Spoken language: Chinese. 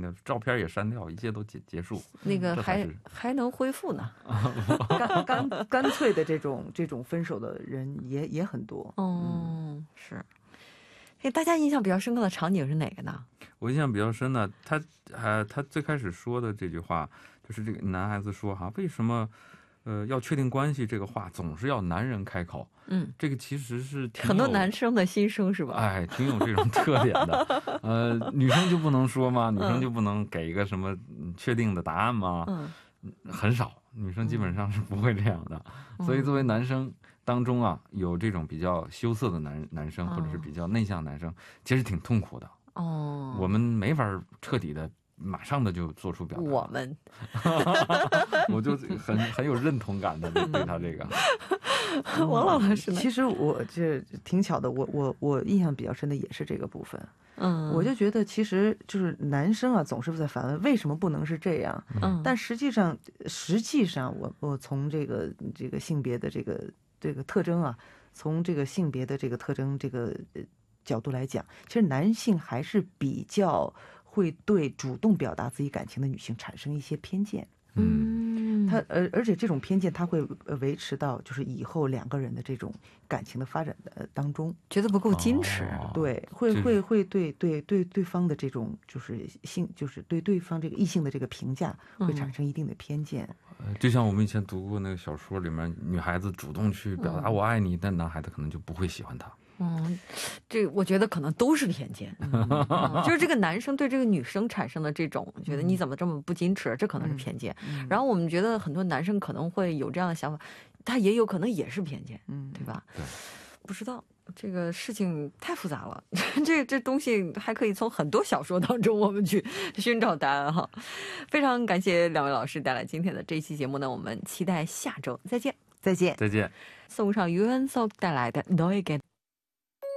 个照片也删掉，一切都结束。 那个这才是还能恢复呢。 干脆的这种分手的人也很多。 是。给大家印象比较深刻的场景是哪个呢？ 我印象比较深的，他最开始说的这句话，就是这个男孩子说哈，为什么要确定关系这个话总是要男人开口？这个其实是很多男生的心声是吧？ 哎，挺有这种特点的。女生就不能说吗？女生就不能给一个什么确定的答案吗？很少，女生基本上是不会这样的。所以作为男生当中啊，有这种比较羞涩的男生，或者是比较内向的男生，其实挺痛苦的。我们没法彻底的马上的就做出表达。我就很有认同感的对他这个。 王老师呢？ 其实我这挺巧的，我印象比较深的也是这个部分。我就觉得其实就是男生啊总是在反问为什么不能是这样。但实际上我从这个性别的这个特征啊，从这个性别的这个特征这个角度来讲，其实男性还是比较会对主动表达自己感情的女性产生一些偏见。而且这种偏见他会维持到就是以后两个人的这种感情的发展的当中， 觉得不够矜持。 对，会对对方的这种就是对对方这个异性的这个评价会产生一定的偏见。 就像我们以前读过那个小说里面，女孩子主动去表达我爱你，但男孩子可能就不会喜欢她。 这我觉得可能都是偏见。就是这个男生对这个女生产生的这种觉得你怎么这么不矜持，这可能是偏见。然后我们觉得很多男生可能会有这样的想法，他也有可能也是偏见，对吧？ 对， 不知道，这个事情太复杂了。这东西还可以从很多小说当中我们去寻找答案哈。非常感谢两位老师带来今天的这一期节目呢，我们期待下周再见。 再见。 再见。 送上유연석带来的너에게